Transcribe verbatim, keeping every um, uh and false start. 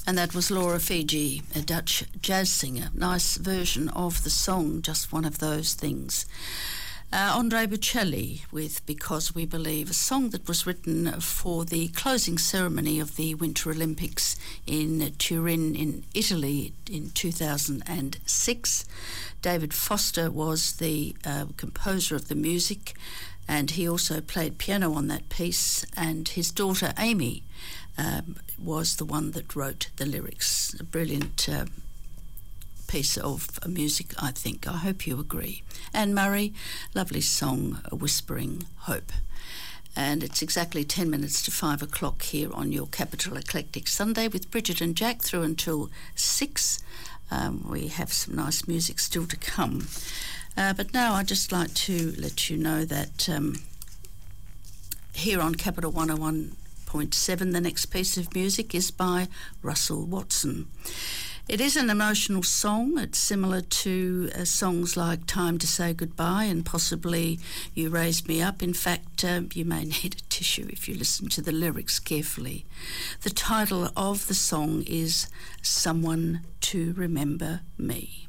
And that was Laura Fiji, a Dutch jazz singer. Nice version of the song, just one of those things. Uh, Andre Bocelli with Because We Believe, a song that was written for the closing ceremony of the Winter Olympics in Turin in Italy in two thousand six. David Foster was the uh, composer of the music, and he also played piano on that piece, and his daughter Amy um, was the one that wrote the lyrics. A brilliant uh, piece of music, I think. I hope you agree. Anne Murray, lovely song, Whispering Hope. And it's exactly ten minutes to five o'clock here on your Capital Eclectic Sunday with Bridget and Jack through until six. Um, we have some nice music still to come. Uh, but now I'd just like to let you know that um, here on Capital one oh one point seven, the next piece of music is by Russell Watson. It is an emotional song. It's similar to uh, songs like Time to Say Goodbye and possibly You Raised Me Up. In fact, uh, you may need a tissue if you listen to the lyrics carefully. The title of the song is Someone to Remember Me.